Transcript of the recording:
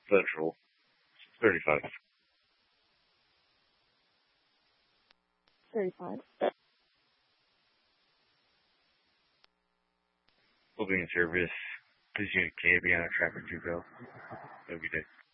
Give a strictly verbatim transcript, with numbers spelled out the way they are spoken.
Central. thirty-five. thirty-five. Will be in service. This unit can be on a traffic to go. Have a good day.